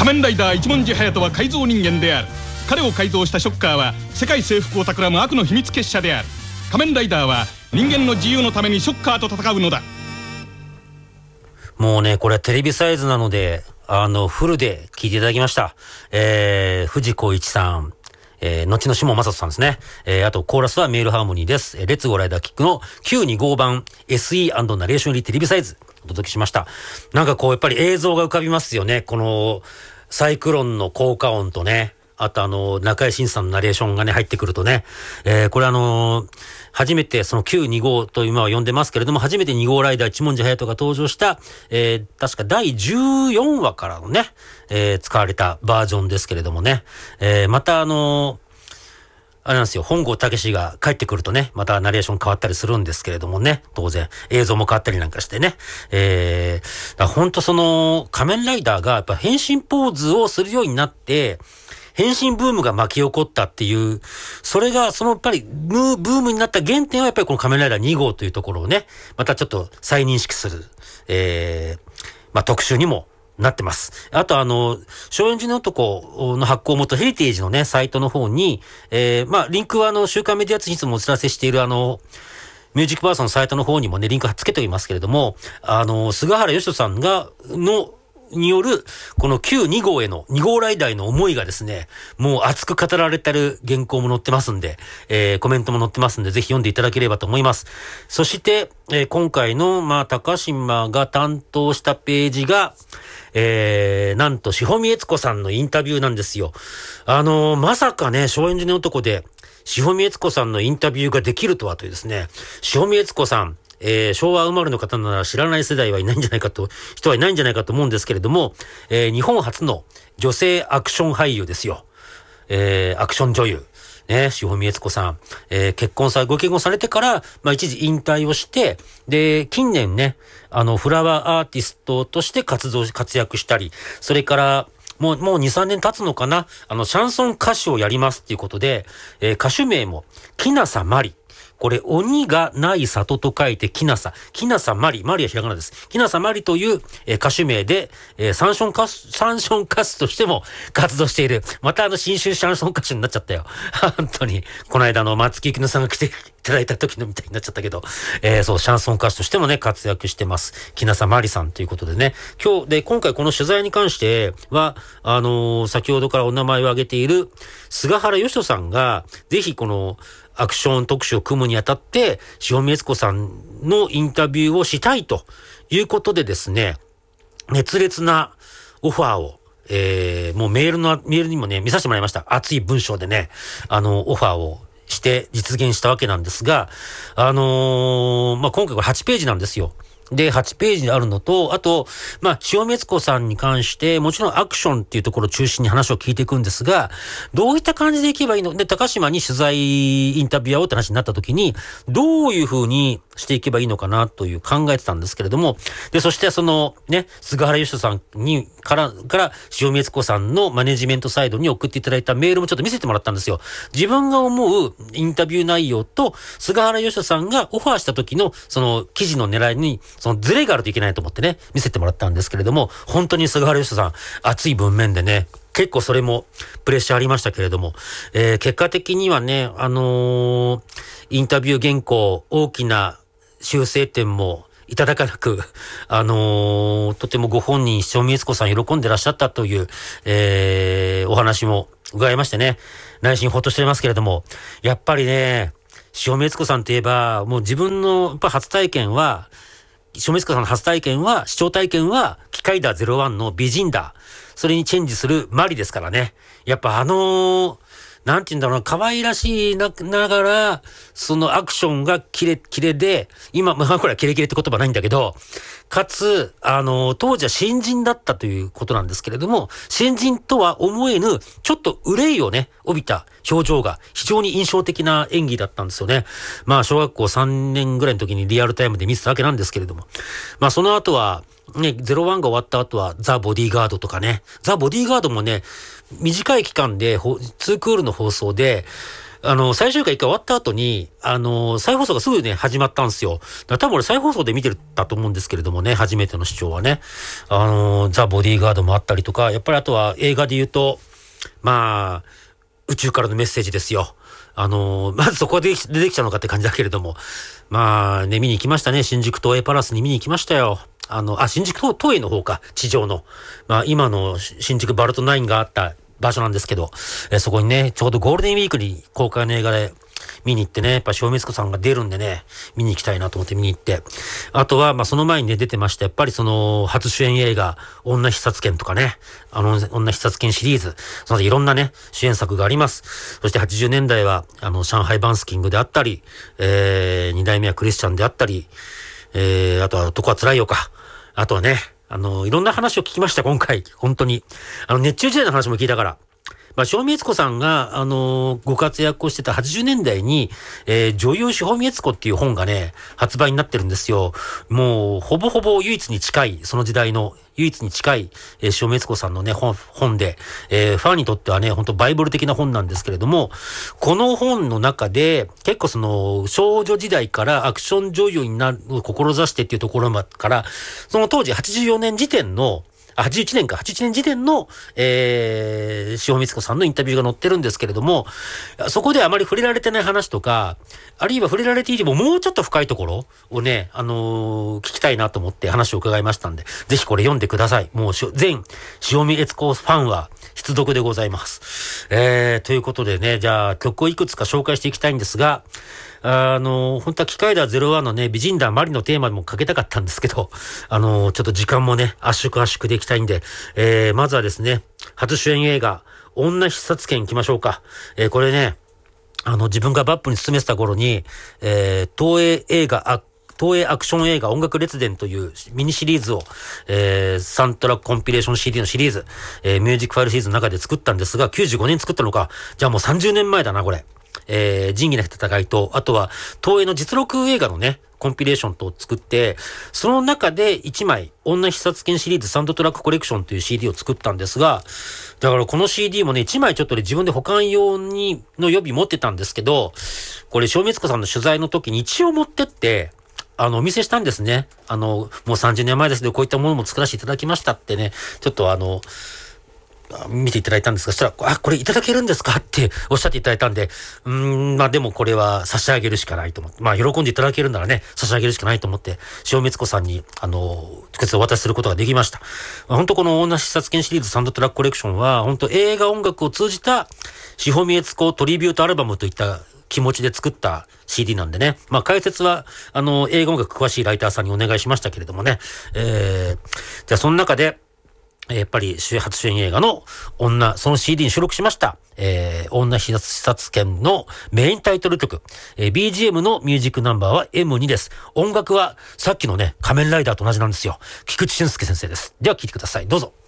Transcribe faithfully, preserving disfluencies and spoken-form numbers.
仮面ライダー一文字隼人は改造人間である。彼を改造したショッカーは世界征服を企む悪の秘密結社である。仮面ライダーは人間の自由のためにショッカーと戦うのだ。 もうね、これはテレビサイズなので、あの、フルで聞いていただきました。えー、藤子一さん、えー、後の下正人さんですね。えー、あと、コーラスはメールハーモニーです。えー、レッツゴーライダーキックのきゅうにごばん エスイー& ナレーション入りテレビサイズ、お届けしました。なんかこう、やっぱり映像が浮かびますよね。この、サイクロンの効果音とね、あとあの、中井慎さんのナレーションがね、入ってくるとね、えー、これあのー、初めてそのきゅうにごと今は呼んでますけれども、初めてに号ライダー一文字隼人が登場した、えー、確かだいじゅうよんわからのね、えー、使われたバージョンですけれどもね、えー、またあのー、あれなんですよ、本郷武史が帰ってくるとね、またナレーション変わったりするんですけれどもね、当然、映像も変わったりなんかしてね。えー、だほんとその、仮面ライダーがやっぱ変身ポーズをするようになって、変身ブームが巻き起こったっていう、それがそのやっぱりブームになった原点はやっぱりこの仮面ライダーに号というところをね、またちょっと再認識する、えー、まあ特集にも、なってます。あとあの、松陰寺の男の発行元ヘリテージのね、サイトの方に、えー、まあ、リンクはあの、週刊メディア通信いつもお知らせしているあの、ミュージックバースのサイトの方にもね、リンク貼っつけておりますけれども、あの、菅原義人さんが、の、による、このきゅうに号への、に号ライダーへの思いがですね、もう熱く語られてる原稿も載ってますんで、えー、コメントも載ってますんで、ぜひ読んでいただければと思います。そして、えー、今回の、まあ、高島が担当したページが、えー、なんと、志保美悦子さんのインタビューなんですよ。あのー、まさかね、松陰寺の男で、志保美悦子さんのインタビューができるとはというですね、志保美悦子さん、えー、昭和生まれの方なら知らない世代はいないんじゃないかと、人はいないんじゃないかと思うんですけれども、えー、日本初の女性アクション俳優ですよ。えー、アクション女優。ね、志保美悦子さん。えー、結婚さ、ご結婚されてから、まあ一時引退をして、で、近年ね、あの、フラワーアーティストとして活動、活躍したり、それから、もう、もうに、さんねん経つのかな、あの、シャンソン歌手をやりますっていうことで、えー、歌手名も、木なさまり。これ、鬼がない里と書いて、きなさ。きなさまり。まりはひらがなです。きなさまりという、えー、歌手名で、えー、サンション歌手、サンション歌手としても活動している。またあの、新春シャンソン歌手になっちゃったよ。本当に。この間の松木由紀乃さんが来ていただいた時のみたいになっちゃったけど、えー、そう、シャンソン歌手としてもね、活躍してます。きなさまりさんということでね。今日、で、今回この取材に関しては、あのー、先ほどからお名前を挙げている、菅原義人さんが、ぜひこの、アクション特集を組むにあたって、志保美悦子さんのインタビューをしたいということでですね、熱烈なオファーを、えー、もうメールの、メールにもね、見させてもらいました。熱い文章でね、あの、オファーをして実現したわけなんですが、あのー、まあ、今回これはちページなんですよ。で、はちページにあるのと、あと、まあ、志保美悦子さんに関して、もちろんアクションっていうところを中心に話を聞いていくんですが、どういった感じでいけばいいので、高島に取材インタビュアーをって話になった時に、どういう風にしていけばいいのかなという考えてたんですけれども、で、そしてそのね、菅原義人さんに、から、から、志保美悦子さんのマネジメントサイドに送っていただいたメールもちょっと見せてもらったんですよ。自分が思うインタビュー内容と、菅原義人さんがオファーした時の、その記事の狙いに、そのズレがあるといけないと思ってね、見せてもらったんですけれども、本当に菅原義人さん、熱い文面でね、結構それもプレッシャーありましたけれども、えー、結果的にはね、あのー、インタビュー原稿、大きな修正点もいただかなく、あのー、とてもご本人、志保美悦子さん喜んでらっしゃったという、えー、お話も伺いましてね、内心ほっとしていますけれども、やっぱりね、志保美悦子さんといえば、もう自分のやっぱ初体験は、志保美悦子さんの初体験は、視聴体験は、機械ダーゼロワンの美人だ。それにチェンジするマリですからね。やっぱあのー、なんて言うんだろうな、可愛らしいな、ながら、そのアクションがキレ、キレで、今、まあこれはキレキレって言葉ないんだけど、かつ、あの、当時は新人だったということなんですけれども、新人とは思えぬ、ちょっと憂いをね、帯びた表情が非常に印象的な演技だったんですよね。まあ、小学校さんねんぐらいの時にリアルタイムで見てたわけなんですけれども。まあ、その後は、ね、ゼロワンが終わった後は、ザ・ボディーガードとかね。ザ・ボディーガードもね、短い期間で、ツークールの放送で、 あの、最終回一回終わった後に、あの、再放送がすぐね、始まったんですよ。だから多分俺再放送で見てたと思うんですけれどもね、初めての視聴はね。あの、ザ・ボディーガードもあったりとか、やっぱりあとは映画で言うと、まあ、宇宙からのメッセージですよ。あの、まずそこで出てきたのかって感じだけれども。まあね、見に行きましたね。新宿東映パラスに見に行きましたよ。あの、あ、新宿東映の方か、地上の。まあ今の新宿バルトナインがあった場所なんですけど、えー、そこにね、ちょうどゴールデンウィークに公開の映画で見に行ってね、やっぱ塩光子さんが出るんでね、見に行きたいなと思って見に行って。あとは、まあその前にね、出てました。やっぱりその、初主演映画、女必殺剣とかね、あの、女必殺剣シリーズ、そのいろんなね、主演作があります。そしてはちじゅうねんだいは、あの、上海バンスキングであったり、えー、二代目はクリスチャンであったり、えー、あとは男は辛いよか。あとはね、あの、いろんな話を聞きました、今回。本当に。あの、熱中時代の話も聞いたから。まあ、塩見悦子さんが、あのー、ご活躍をしてたはちじゅうねんだいに、えー、女優塩見悦子っていう本がね、発売になってるんですよ。もう、ほぼほぼ唯一に近い、その時代の唯一に近い、えー、塩見悦子さんのね、本、本で、えー、ファンにとってはね、本当バイブル的な本なんですけれども、この本の中で、結構その、少女時代からアクション女優になる、志してっていうところから、その当時はちじゅうよねん時点の、はちじゅういちねんか、はちじゅういちねん時点の、えー、塩光子さんのインタビューが載ってるんですけれども、そこであまり触れられてない話とか、あるいは触れられていてももうちょっと深いところをね、あのー、聞きたいなと思って話を伺いましたんで、ぜひこれ読んでください。もう全塩見悦子ファンは必読でございます。えー、ということでね、じゃあ曲をいくつか紹介していきたいんですが、あの、本当は機械だゼロワンのね、美人だマリのテーマでもかけたかったんですけど、あの、ちょっと時間もね、圧縮圧縮でいきたいんで、えー、まずはですね、初主演映画、女必殺剣行きましょうか。えー、これね、あの、自分がバップに勤めてた頃に、えー、東映映画、あ東映アクション映画音楽列伝というミニシリーズを、えー、サントラコンピレーション シーディー のシリーズ、えー、ミュージックファイルシリーズの中で作ったんですが、きゅうじゅうごねん作ったのか。じゃあもうさんじゅうねんまえだな、これ。えー、仁義なき戦いと、あとは、東映の実録映画のね、コンピレーションと作って、その中でいちまい、女必殺剣シリーズサウンドトラックコレクションという シーディー を作ったんですが、だからこの シーディー もね、いちまいちょっとね、自分で保管用に、の予備持ってたんですけど、これ、塩光子さんの取材の時に一応持ってって、あの、お見せしたんですね。あの、もうさんじゅうねんまえですけど、こういったものも作らせていただきましたってね、ちょっとあの、見ていただいたんですが、そしたら、あ、これいただけるんですかっておっしゃっていただいたんで、うーん、まあでもこれは差し上げるしかないと思って、まあ喜んでいただけるならね、差し上げるしかないと思って、塩光子さんに、あの、直接お渡しすることができました。まあ、本当この女必殺剣シリーズサウンドトラックコレクションは、本当映画音楽を通じた、塩見悦子トリビュートアルバムといった気持ちで作った シーディー なんでね。まあ解説は、あの、映画音楽詳しいライターさんにお願いしましたけれどもね。えー、じゃあその中で、やっぱり初主演映画の女、その シーディー に収録しました、えー、女必殺剣のメインタイトル曲、えー、ビージーエム のミュージックナンバーは エムツー です。音楽はさっきのね、仮面ライダーと同じなんですよ。菊池俊介先生です。では聴いてください。どうぞ。